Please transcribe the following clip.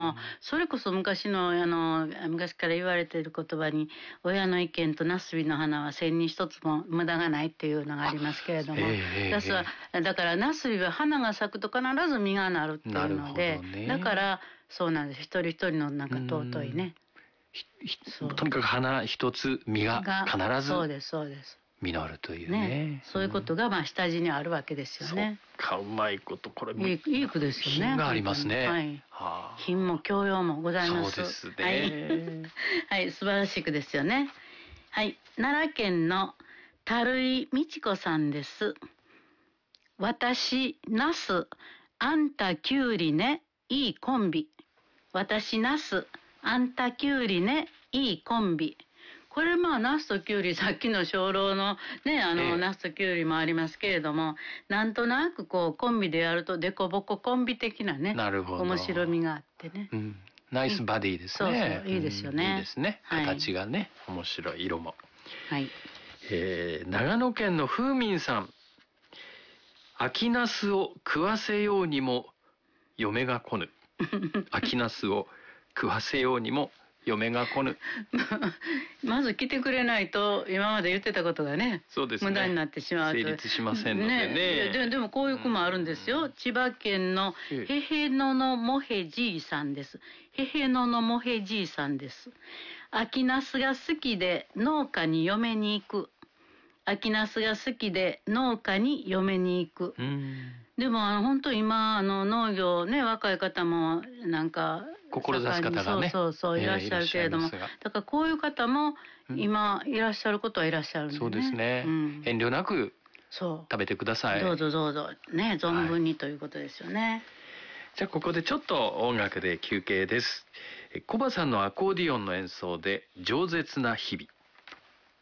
も、それこそ昔から言われている言葉に、親の意見とナスビの花は千に一つも無駄がないっていうのがありますけれども、だからナスビは花が咲くと必ず実がなるっていうので、だからそうなんです。一人一人のなんか尊いね。 とにかく花一つ実が必ずそうですそうです。 実るというね。 そういうことが下地にあるわけですよね。 うまいこと、これいい句ですよね。 品がありますね。 品も教養もございます。 そうですね。 はい、素晴らしい句ですよね。はい、奈良県の樽井美智子さんです。私、ナス、あんたきゅうりね、いいコンビ。私、ナス、あんたきゅうりね、いいコンビ。これナスとキュウリ、さっきの鐘楼のね、ナスとキュウリもありますけれども、なんとなくコンビでやるとデコボココンビ的なね、面白みがあってね。 ナイスバディですね。 いいですよね。 いいですね。形がね、面白い、色も。 はい。 長野県の風民さん。秋ナスを食わせようにも嫁が来ぬ。秋ナスを食わせようにも嫁が来ぬ。 まず来てくれないと今まで言ってたことがね、無駄になってしまうと成立しませんのでね。 でもこういう句もあるんですよ。千葉県のへへののもへじいさんです。へへののもへじいさんです。秋ナスが好きで農家に嫁に行く。秋ナスが好きで農家に嫁に行く。でも本当今農業ね、若い方もなんか志す方がね、 いらっしゃるけれども、だからこういう方も今いらっしゃることはいらっしゃるんでね。 そうですね。遠慮なく食べてください。 どうぞどうぞね、存分にということですよね。 じゃあここでちょっと音楽で休憩です。コバさんのアコーディオンの演奏で饒舌な日々。